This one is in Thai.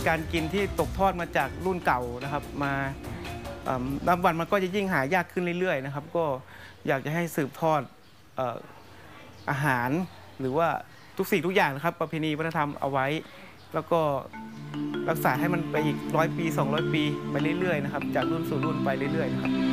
การกินที่ตกทอดมาจากรุ่นเก่านะครับมานับวันมันก็จะยิ่งหายากขึ้นเรื่อยๆนะครับก็อยากจะให้สืบทอดอาหารหรือว่าทุกสิ่งทุกอย่างนะครับประเพณีวัฒนธรรมเอาไว้แล้วก็รักษาให้มันไปอีก100 ปี200 ปีไปเรื่อยๆนะครับจากรุ่นสู่รุ่นไปเรื่อยๆนะครับ